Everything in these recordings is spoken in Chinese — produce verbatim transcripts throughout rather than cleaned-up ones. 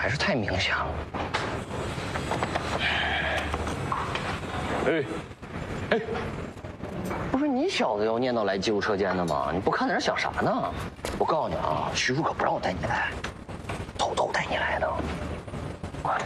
还是太明显了。哎，哎，不是你小子要念叨来机务车间的吗？你不看在这想啥呢？我告诉你啊，徐叔可不让我带你来，偷偷带你来的。快，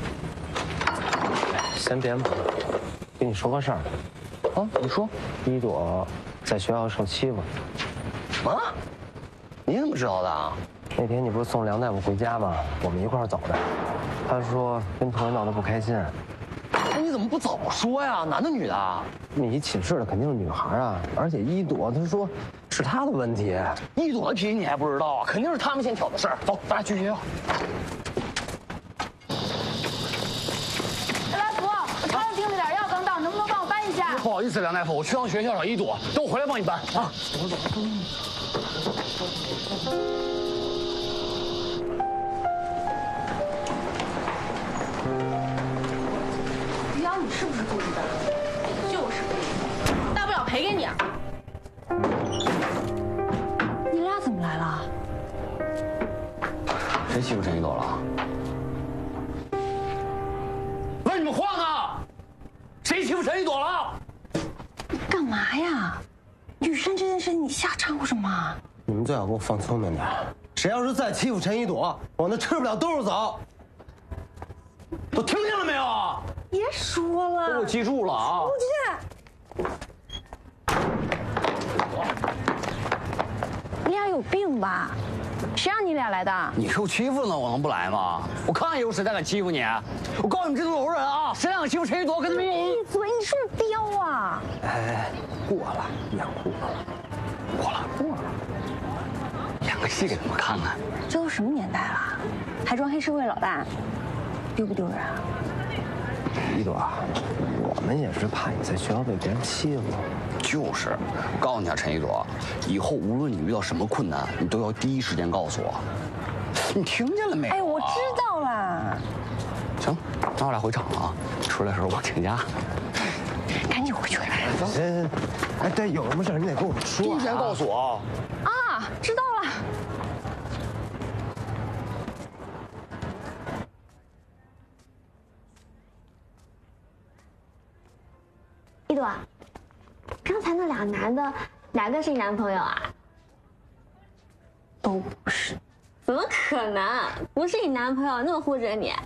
先别忙，跟你说个事儿。 啊，你说， 一朵在学校受欺负。 什么？你怎么知道的啊？ 那天你不是送梁大夫回家吗？我们一块儿走的。他说跟同学闹得不开心。 那你怎么不早说呀？男的女的啊？ 你寝室的肯定是女孩啊，而且一朵她说是她的问题。 一朵的脾气你还不知道啊？肯定是他们先挑的事儿。走，咱俩去学校。 来福，我头上订了点药刚到，能不能帮我搬一下？ 不好意思，梁大夫，我去趟学校找一朵，等我回来帮你搬啊。走走走。 于洋，你是不是故意的？就是故意的，大不了赔给你啊。你俩怎么来了？ 谁欺负陈一朵了？问你们话呢？谁欺负陈一朵了？ 你干嘛呀？女生这件事你瞎掺和什么？ 你们最好给我放聪明点。谁要是再欺负陈一朵，往那吃不了兜着走。都听见了没有？ 别说了， 给我记住了啊！ 出去！你俩有病吧？谁让你俩来的？ 你受欺负了呢，我能不来吗？我看看有谁再敢欺负你！我告诉你们这栋楼人啊，谁敢欺负陈一朵，跟他们一闭嘴！你是不是彪啊？ 哎，过了，演过了， 过了，过了，演个戏给他们看看。 这都什么年代了，还装黑社会老大，丢不丢人啊？ 一朵，我们也是怕你在学校被别人欺负。 就是，我告诉你啊，陈一朵，以后无论你遇到什么困难，你都要第一时间告诉我。你听见了没有、啊？ 哎，我知道了。 行，那我俩回厂了啊。出来的时候我请假。 赶紧回去。 走。行，哎，对，有什么事你得跟我说、啊。 第一时间告诉我。 啊，知道了。 一朵，刚才那俩男的，哪个是你男朋友啊？ 都不是。 怎么可能？不是你男朋友，那么护着你。